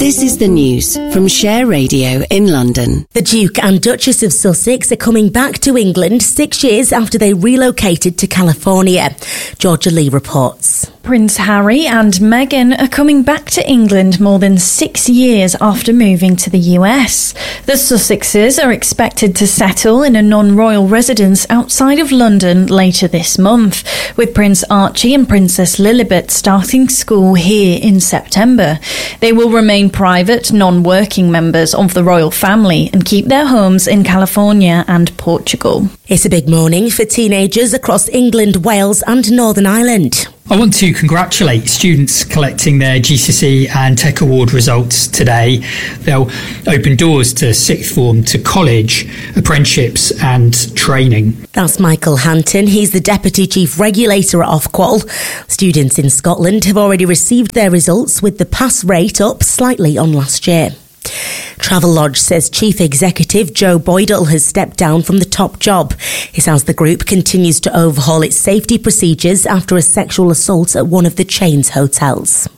This is the news from Share Radio in London. The Duke and Duchess of Sussex are coming back to England 6 years after they relocated to California. Georgia Lee reports. Prince Harry and Meghan are coming back to England more than 6 years after moving to the US. The Sussexes are expected to settle in a non-royal residence outside of London later this month, with Prince Archie and Princess Lilibet starting school here in September. They will remain private, non-working members of the royal family and keep their homes in California and Portugal. It's a big morning for teenagers across England, Wales and Northern Ireland. I want to congratulate students collecting their GCSE and Tech Award results today. They'll open doors to sixth form, to college, apprenticeships and training. That's Michael Hanton. He's the Deputy Chief Regulator at Ofqual. Students in Scotland have already received their results, with the pass rate up slightly on last year. Travelodge says Chief Executive Joe Boydell has stepped down from the top job. He says the group continues to overhaul its safety procedures after a sexual assault at one of the chain's hotels.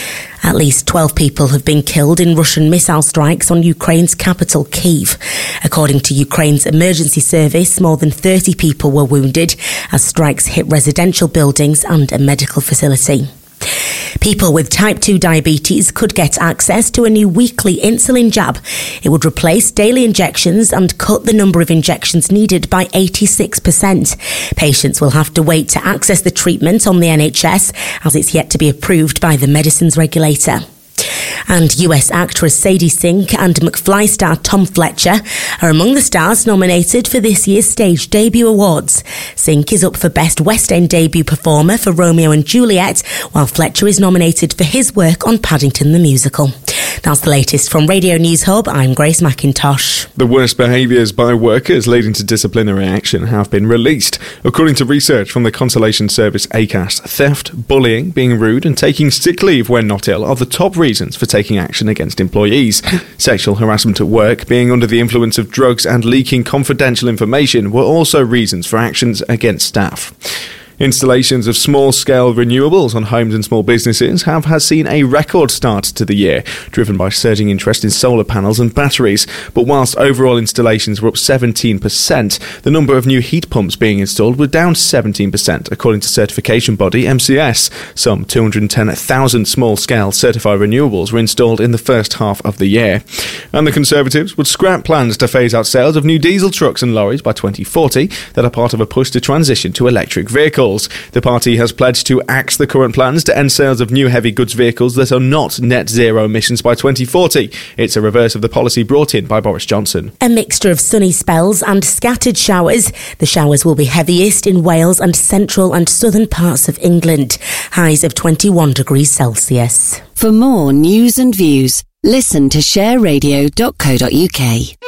At least 12 people have been killed in Russian missile strikes on Ukraine's capital, Kyiv. According to Ukraine's emergency service, more than 30 people were wounded as strikes hit residential buildings and a medical facility. People with type 2 diabetes could get access to a new weekly insulin jab. It would replace daily injections and cut the number of injections needed by 86%. Patients will have to wait to access the treatment on the NHS, as it's yet to be approved by the medicines regulator. And US actress Sadie Sink and McFly star Tom Fletcher are among the stars nominated for this year's Stage Debut Awards. Sink is up for Best West End Debut Performer for Romeo and Juliet, while Fletcher is nominated for his work on Paddington the Musical. That's the latest from Radio News Hub. I'm Grace McIntosh. The worst behaviours by workers leading to disciplinary action have been released. According to research from the consolation service ACAS, theft, bullying, being rude and taking sick leave when not ill are the top reasons for taking action against employees. Sexual harassment at work, being under the influence of drugs and leaking confidential information were also reasons for actions against staff. Installations of small-scale renewables on homes and small businesses has seen a record start to the year, driven by surging interest in solar panels and batteries. But whilst overall installations were up 17%, the number of new heat pumps being installed were down 17%, according to certification body MCS. Some 210,000 small-scale certified renewables were installed in the first half of the year. And the Conservatives would scrap plans to phase out sales of new diesel trucks and lorries by 2040 that are part of a push to transition to electric vehicles. The party has pledged to axe the current plans to end sales of new heavy goods vehicles that are not net zero emissions by 2040. It's a reverse of the policy brought in by Boris Johnson. A mixture of sunny spells and scattered showers. The showers will be heaviest in Wales and central and southern parts of England. Highs of 21 degrees Celsius. For more news and views, listen to shareradio.co.uk.